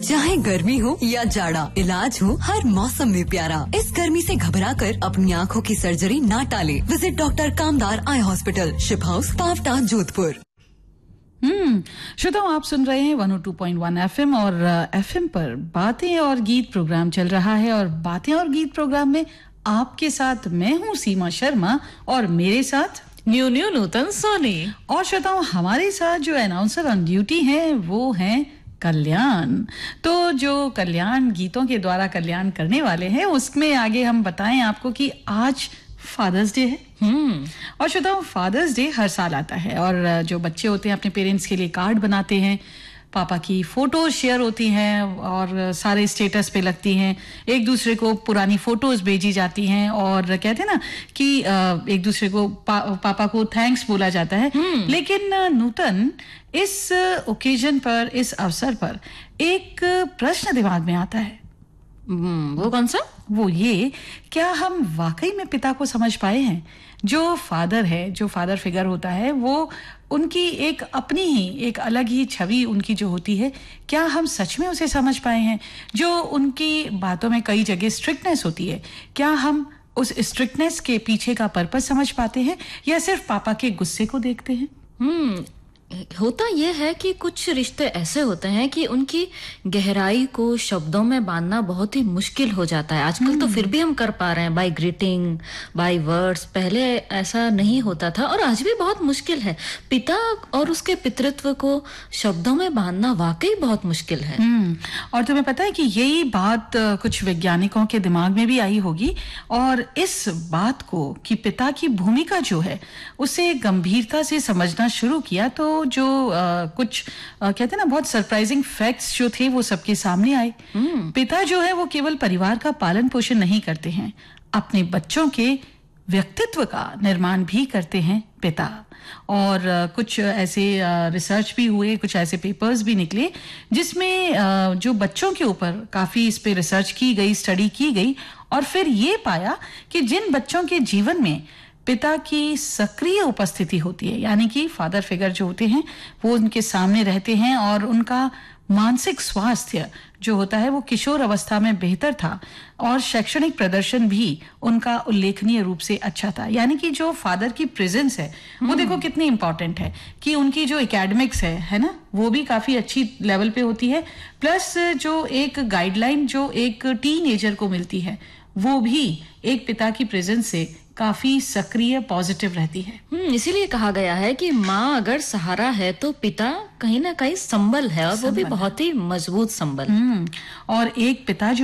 चाहे गर्मी हो या जाड़ा, इलाज हो हर मौसम में प्यारा। इस गर्मी से घबराकर अपनी आँखों की सर्जरी ना टाले। विजिट डॉक्टर कामदार eye hospital, ship house, Pawta, Jodhpur. श्रोताओं, आप सुन रहे हैं 102.1 एफएम और एफएम पर बातें और गीत प्रोग्राम चल रहा है। और बातें और गीत प्रोग्राम में आपके साथ मैं हूँ सीमा शर्मा और मेरे साथ न्यू नूतन सोनी। और श्रोताओं, हमारे साथ जो अनाउंसर ऑन ड्यूटी हैं वो हैं कल्याण। तो जो कल्याण गीतों के द्वारा कल्याण करने वाले हैं, उसमें आगे हम बताएं आपको कि आज फादर्स डे है। और श्रोताओं, फादर्स डे हर साल आता है और जो बच्चे होते हैं अपने पेरेंट्स के लिए कार्ड बनाते हैं, पापा की फोटोज शेयर होती हैं और सारे स्टेटस पे लगती हैं, एक दूसरे को पुरानी फोटोज भेजी जाती हैं और कहते हैं ना कि एक दूसरे को पापा को थैंक्स बोला जाता है। लेकिन नूतन, इस ओकेजन पर, इस अवसर पर एक प्रश्न दिमाग में आता है। वो कौन सा? वो ये, क्या हम वाकई में पिता को समझ पाए हैं? जो फादर है, जो फादर फिगर होता है, वो उनकी एक अपनी ही एक अलग ही छवि उनकी जो होती है, क्या हम सच में उसे समझ पाए हैं? जो उनकी बातों में कई जगह स्ट्रिक्टनेस होती है, क्या हम उस स्ट्रिक्टनेस के पीछे का पर्पस समझ पाते हैं या सिर्फ पापा के गुस्से को देखते हैं? होता यह है कि कुछ रिश्ते ऐसे होते हैं कि उनकी गहराई को शब्दों में बांधना बहुत ही मुश्किल हो जाता है। आजकल तो फिर भी हम कर पा रहे हैं, बाय ग्रीटिंग, बाय वर्ड्स। पहले ऐसा नहीं होता था और आज भी बहुत मुश्किल है। पिता और उसके पितृत्व को शब्दों में बांधना वाकई बहुत मुश्किल है। और तुम्हें पता है कि यही बात कुछ वैज्ञानिकों के दिमाग में भी आई होगी और इस बात को कि पिता की भूमिका जो है उसे गंभीरता से समझना शुरू किया, तो जो कुछ कहते हैं ना, बहुत सरप्राइजिंग फैक्ट्स जो थे वो सबके सामने आए। पिता जो है वो केवल परिवार का पालन पोषण नहीं करते हैं, अपने बच्चों के व्यक्तित्व का निर्माण भी करते हैं पिता। और कुछ ऐसे रिसर्च भी हुए, कुछ ऐसे पेपर्स भी निकले जिसमें जो बच्चों के ऊपर काफी इस पे रिसर्च की गई, स्टडी की गई और फिर ये पाया कि जिन बच्चों के जीवन में पिता की सक्रिय उपस्थिति होती है, यानी कि फादर फिगर जो होते हैं वो उनके सामने रहते हैं और उनका मानसिक स्वास्थ्य जो होता है वो किशोर अवस्था में बेहतर था और शैक्षणिक प्रदर्शन भी उनका उल्लेखनीय रूप से अच्छा था। यानी कि जो फादर की प्रेजेंस है वो देखो कितनी इंपॉर्टेंट है कि उनकी जो एकेडमिक्स है ना, वो भी काफी अच्छी लेवल पे होती है। प्लस जो एक गाइडलाइन जो एक टीनेजर को मिलती है वो भी एक पिता की प्रेजेंस से काफी सक्रिय, पॉजिटिव रहती है। इसीलिए कहा गया है कि माँ अगर सहारा है तो पिता कहीं ना कहीं संबल है, और वो भी बहुत ही मजबूत संबल। और एक पिता जो